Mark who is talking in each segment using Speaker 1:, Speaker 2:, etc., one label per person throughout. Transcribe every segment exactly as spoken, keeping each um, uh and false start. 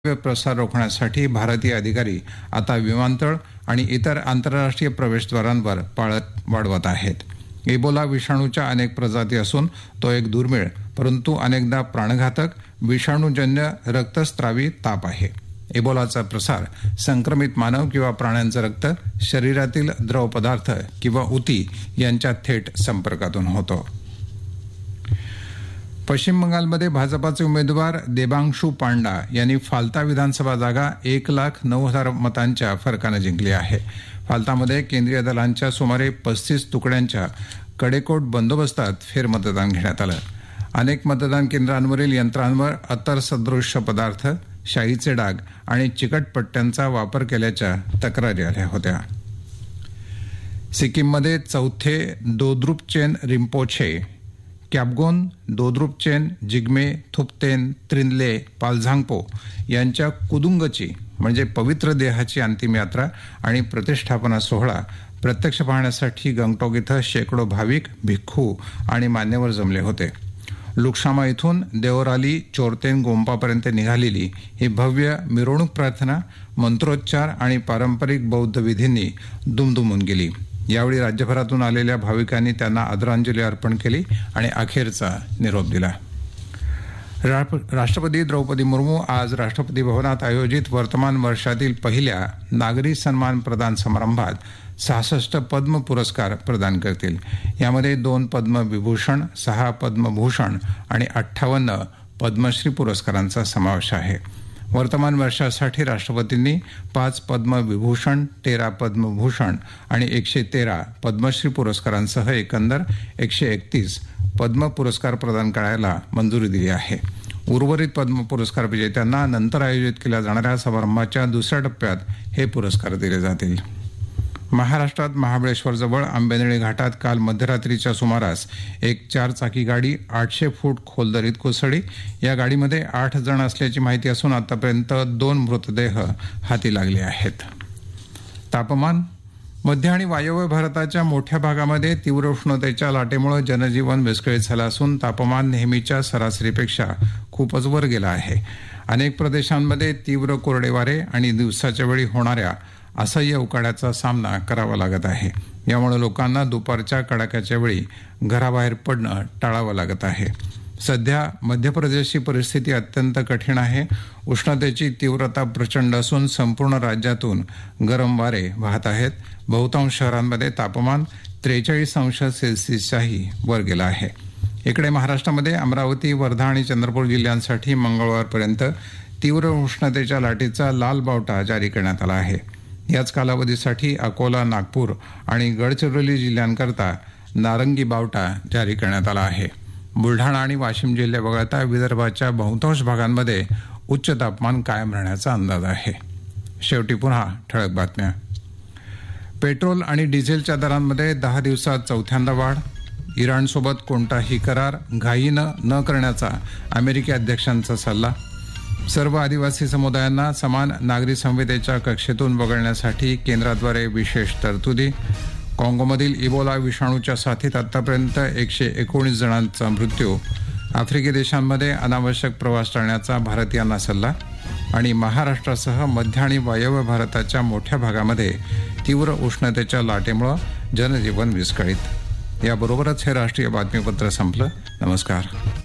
Speaker 1: प्रसार रोखण्यासाठी भारतीय अधिकारी आता विमानतळ आणि इतर आंतरराष्ट्रीय प्रवेशद्वारांवर पाळत वाढवत आहेत. इबोला विषाणूच्या अनेक प्रजाती असून तो एक दुर्मिळ परंतु अनेकदा प्राणघातक विषाणूजन्य रक्तस्त्रावी ताप आहे. इबोलाचा प्रसार संक्रमित मानव किंवा प्राण्यांचं रक्त, शरीरातील द्रव पदार्थ किंवा उती यांच्या थेट संपर्कातून होतो. पश्चिम बंगालमध्ये भाजपाचे उमेदवार देबांशू पांडा यांनी फाल्ता विधानसभा जागा एक लाख नऊ हजार मतांच्या फरकानं जिंकली आहे. फाल्तामध्ये केंद्रीय दलांच्या सुमारे पस्तीस तुकड्यांच्या कडेकोट बंदोबस्तात फेरमतदान घेण्यात आलं. अनेक मतदान केंद्रांवरील यंत्रांवर अत्तर सदृश्य पदार्थ, शाईचे डाग आणि चिकट पट्ट्यांचा वापर केल्याच्या तक्रारी आल्या होत्या. सिक्कीममध्ये चौथे दोद्रुपचेन रिम्पोछे, कॅबगोन दोद्रुपचेन जिग्मे थुप्तेन त्रिनले पालझांगपो यांच्या कुदुंगची म्हणजे पवित्र देहाची अंतिम यात्रा आणि प्रतिष्ठापना सोहळा प्रत्यक्ष पाहण्यासाठी गंगटोक इथं शेकडो भाविक, भिक्खू आणि मान्यवर जमले होते. लुकशामा इथून देओराली चोरतेन गोंपापर्यंत निघालेली ही भव्य मिरवणूक प्रार्थना, मंत्रोच्चार आणि पारंपरिक बौद्ध विधींनी दुमदुमून गेली. यावेळी राज्यभरातून आलेल्या भाविकांनी त्यांना आदरांजली अर्पण केली आणि अखेरचा निरोप दिला. राष्ट्रपती द्रौपदी मुर्मू आज राष्ट्रपती भवनात आयोजित वर्तमान वर्षातील पहिल्या नागरी सन्मान प्रदान समारंभात सहासष्ट पद्म पुरस्कार प्रदान करतील. यामध्ये दोन पद्मविभूषण, सहा पद्मभूषण आणि अठ्ठावन्न पद्मश्री पुरस्कारांचा समावेश आहे. वर्तमान वर्षासाठी राष्ट्रपतींनी पाच पद्मविभूषण, तेरा पद्मभूषण आणि एकशे तेरा पद्मश्री पुरस्कारांसह एकंदर एकशे एकतीस पद्म पुरस्कार प्रदान करायला मंजुरी दिली आहे. उर्वरित पद्म पुरस्कार विजेत्यांना नंतर आयोजित केल्या जाणाऱ्या समारंभाच्या दुसऱ्या टप्प्यात हे पुरस्कार दिले जातील. महाराष्ट्रात महाबळेश्वरजवळ आंबेनळी घाटात काल मध्यरात्रीच्या सुमारास एक चारचाकी गाडी आठशे फूट खोल दरीत कोसळली. या गाडीमध्ये आठ जण असल्याची माहिती असून आतापर्यंत दोन मृतदेह हाती लागले आहेत. तापमान. मध्य आणि वायव्य भारताच्या मोठ्या भागामध्ये तीव्र उष्णतेच्या लाटेमुळे जनजीवन विस्कळीत झालं असून तापमान नेहमीच्या सरासरीपेक्षा खूपच वर गेलं आहे. अनेक प्रदेशांमध्ये तीव्र कोरडे वारे आणि दिवसाच्या वेळी होणाऱ्या असह्य उकाड्याचा सामना करावा लागत आहे. यामुळे लोकांना दुपारच्या कडाक्याच्या वेळी घराबाहेर पडणं टाळावं लागत आहे. सध्या मध्य प्रदेशची परिस्थिती अत्यंत कठीण आहे. उष्णतेची तीव्रता प्रचंड असून संपूर्ण राज्यातून गरम वारे वाहत आहेत. बहुतांश शहरांमध्ये तापमान त्रेचाळीस अंश सेल्सिअसच्याही वर गेलं आहे. इकडे महाराष्ट्रामध्ये अमरावती, वर्धा आणि चंद्रपूर जिल्ह्यांसाठी मंगळवारपर्यंत तीव्र उष्णतेच्या लाटेचा लाल बावटा जारी करण्यात आला आहे. याच कालावधीसाठी अकोला, नागपूर आणि गडचिरोली जिल्ह्यांकरता नारंगी बावटा जारी करण्यात आला आहे. बुलढाणा आणि वाशिम जिल्हे वगळता विदर्भाच्या बहुतांश भागांमध्ये उच्च तापमान कायम राहण्याचा अंदाज आहे. शेवटी पुन्हा ठळक बातम्या. पेट्रोल आणि डिझेलच्या दरांमध्ये दहा दिवसात चौथ्यांदा वाढ. इराणसोबत कोणताही करार घाईनं न करण्याचा अमेरिकी अध्यक्षांचा सल्ला. सर्व आदिवासी समुदायांना समान नागरी संहितेच्या कक्षेतून वगळण्यासाठी केंद्राद्वारे विशेष तरतुदी. काँगोमधील इबोला विषाणूच्या साथीत आतापर्यंत एकशे एकोणीस जणांचा मृत्यू. आफ्रिकी देशांमध्ये अनावश्यक प्रवास टाळण्याचा भारतीयांना सल्ला. आणि महाराष्ट्रासह मध्य आणि वायव्य भारताच्या मोठ्या भागामध्ये तीव्र उष्णतेच्या लाटेमुळे जनजीवन विस्कळीत. याबरोबरच हे राष्ट्रीय बातमीपत्र संपलं. नमस्कार.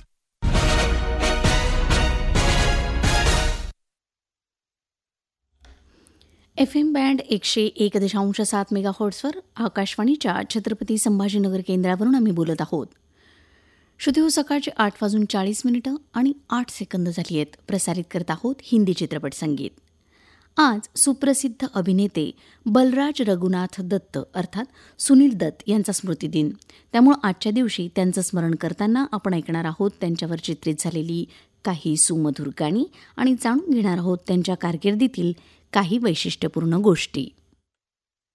Speaker 2: एफ एम बँड एकशे एक दशांश सात मेगाहर्ट्झवर आकाशवाणीच्या छत्रपती संभाजीनगर केंद्रावरून आम्ही बोलत आहोत. श्रोते हो, सकाळचे आठ वाजून चाळीस मिनिटं आणि आठ सेकंद झाली आहेत. प्रसारित करत आहोत हिंदी चित्रपट संगीत. आज सुप्रसिद्ध अभिनेते बलराज रघुनाथ दत्त अर्थात सुनील दत्त यांचा स्मृतिदिन. त्यामुळे आजच्या दिवशी त्यांचं स्मरण करताना आपण ऐकणार आहोत त्यांच्यावर चित्रित झालेली काही सुमधुर गाणी आणि जाणून घेणार आहोत त्यांच्या कारकिर्दीतील काही वैशिष्ट्यपूर्ण गोष्टी.